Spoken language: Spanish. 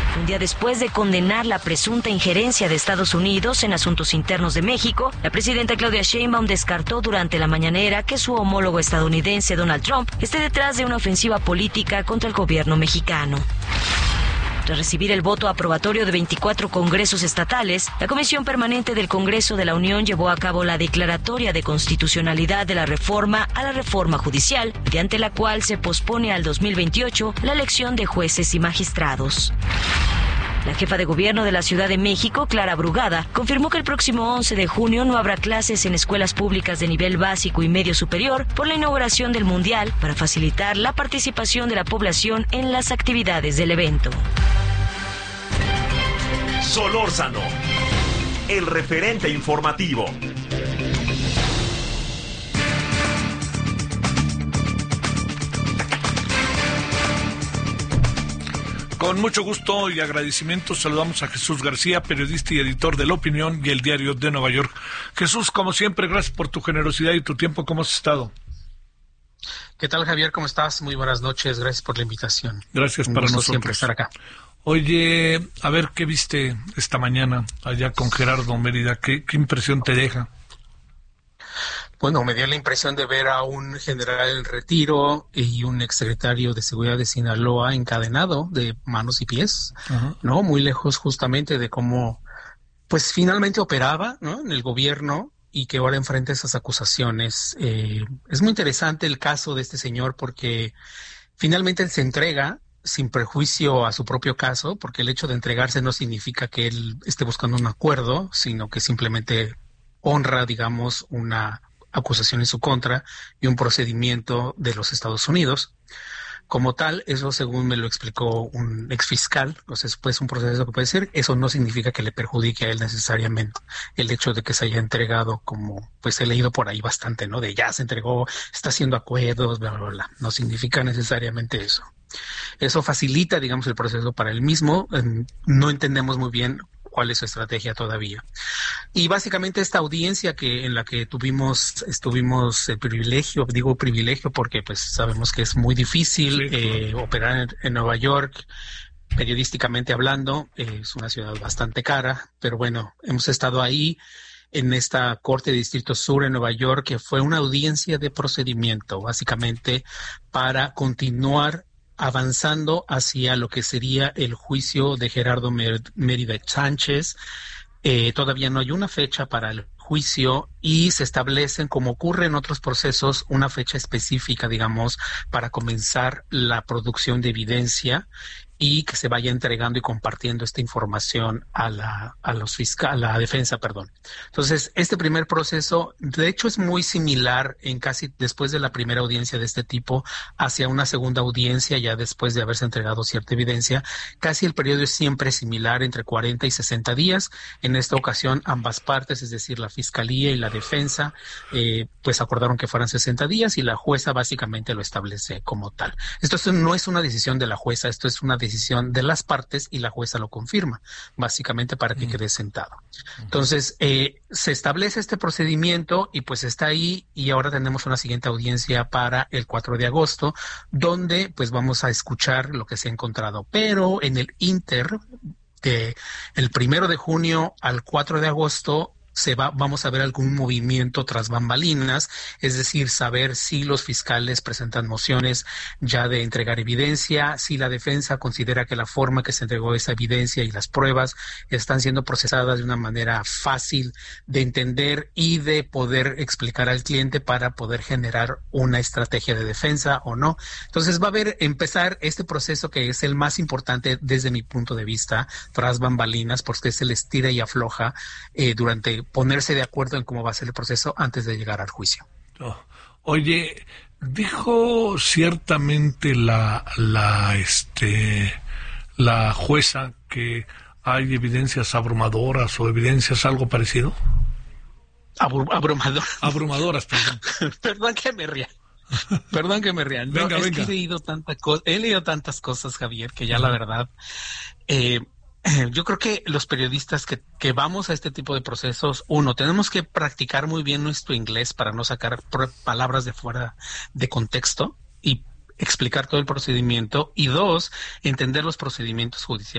Un día después de condenar la presunta injerencia de Estados Unidos en asuntos internos de México, la presidenta Claudia Sheinbaum descartó durante la mañanera que su homólogo estadounidense Donald Trump esté detrás de una ofensiva política contra el gobierno mexicano. Tras recibir el voto aprobatorio de 24 congresos estatales, la Comisión Permanente del Congreso de la Unión llevó a cabo la declaratoria de constitucionalidad de la reforma a la reforma judicial, mediante la cual se pospone al 2028 la elección de jueces y magistrados. La jefa de gobierno de la Ciudad de México, Clara Brugada, confirmó que el próximo 11 de junio no habrá clases en escuelas públicas de nivel básico y medio superior por la inauguración del Mundial para facilitar la participación de la población en las actividades del evento. Solórzano, el referente informativo. Con mucho gusto y agradecimiento saludamos a Jesús García, periodista y editor de La Opinión y El Diario de Nueva York. Jesús, como siempre, gracias por tu generosidad y tu tiempo. ¿Cómo has estado? ¿Qué tal, Javier? ¿Cómo estás? Muy buenas noches. Gracias por la invitación. Gracias para nosotros. Siempre estar acá. Oye, a ver, ¿qué viste esta mañana allá con Gerardo Mérida? ¿Qué impresión te deja? Bueno, me dio la impresión de ver a un general en retiro y un exsecretario de Seguridad de Sinaloa encadenado de manos y pies, ¿no? Muy lejos justamente de cómo, pues finalmente operaba, ¿no? En el gobierno y que ahora enfrenta esas acusaciones. Es muy interesante el caso de este señor porque finalmente él se entrega sin prejuicio a su propio caso, porque el hecho de entregarse no significa que él esté buscando un acuerdo, sino que simplemente honra, digamos, una acusación en su contra y un procedimiento de los Estados Unidos. Como tal, eso según me lo explicó un exfiscal, o sea, es un proceso que puede ser, eso no significa que le perjudique a él necesariamente. El hecho de que se haya entregado, como pues he leído por ahí bastante, ¿no? De ya se entregó, está haciendo acuerdos, bla, bla, bla. No significa necesariamente eso. Eso facilita, digamos, el proceso para él mismo. No entendemos muy bien cuál es su estrategia todavía. Y básicamente esta audiencia en la que estuvimos el privilegio, digo privilegio porque pues sabemos que es muy difícil operar en Nueva York, periodísticamente hablando, es una ciudad bastante cara, pero bueno, hemos estado ahí en esta Corte de Distrito Sur en Nueva York, que fue una audiencia de procedimiento, básicamente para continuar avanzando hacia lo que sería el juicio de Gerardo Mérida Sánchez. Todavía no hay una fecha para el juicio y se establecen, como ocurre en otros procesos, una fecha específica, digamos, para comenzar la producción de evidencia y que se vaya entregando y compartiendo esta información a la defensa, perdón. Entonces, este primer proceso, de hecho, es muy similar en casi después de la primera audiencia de este tipo hacia una segunda audiencia, ya después de haberse entregado cierta evidencia. Casi el periodo es siempre similar, entre 40 y 60 días. En esta ocasión, ambas partes, es decir, la fiscalía y la defensa, pues acordaron que fueran 60 días y la jueza básicamente lo establece como tal. Esto no es una decisión de la jueza, esto es una decisión de las partes y la jueza lo confirma, básicamente para que quede sentado. Entonces, se establece este procedimiento y pues está ahí y ahora tenemos una siguiente audiencia para el 4 de agosto, donde pues vamos a escuchar lo que se ha encontrado. Pero en el de el 1 de junio al 4 de agosto, vamos a ver algún movimiento tras bambalinas, es decir, saber si los fiscales presentan mociones ya de entregar evidencia, si la defensa considera que la forma que se entregó esa evidencia y las pruebas están siendo procesadas de una manera fácil de entender y de poder explicar al cliente para poder generar una estrategia de defensa o no. Entonces va a empezar este proceso que es el más importante desde mi punto de vista, tras bambalinas, porque se les tira y afloja durante ponerse de acuerdo en cómo va a ser el proceso antes de llegar al juicio. Oye, dijo ciertamente la jueza que hay evidencias abrumadoras o evidencias algo parecido. Abrumadoras, perdón. Perdón que me ría. Perdón que me ría. No, venga. Que he leído tantas cosas, Javier, que ya la verdad... yo creo que los periodistas que vamos a este tipo de procesos, tenemos que practicar muy bien nuestro inglés para no sacar palabras de fuera de contexto y explicar todo el procedimiento, y 2, entender los procedimientos judiciales.